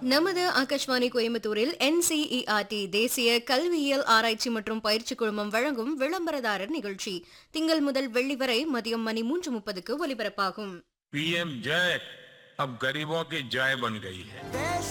நமது ஆகாஷ்வாணி கோயம்புத்தூரில் NCERT தேசிய கல்வியியல் ஆராய்ச்சி மற்றும் பயிற்சி குழுமம் வழங்கும் விளம்பரதாரர் நிகழ்ச்சி திங்கள் முதல் வெள்ளி வரை மதியம் மணி 3:30க்கு ஒலிபரப்பாகும். PM जय अब गरीबों की जय बन गई है.